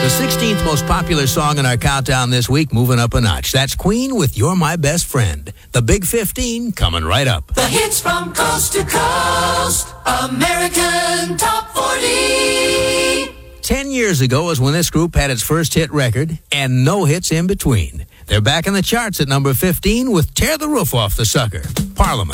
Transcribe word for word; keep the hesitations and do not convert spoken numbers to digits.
The sixteenth most popular song in our countdown this week, moving up a notch. That's Queen with You're My Best Friend. The Big fifteen coming right up. The hits from coast to coast, American Top forty. Ten years ago is when this group had its first hit record, and no hits in between. They're back in the charts at number fifteen with Tear the Roof Off the Sucker, Parliament.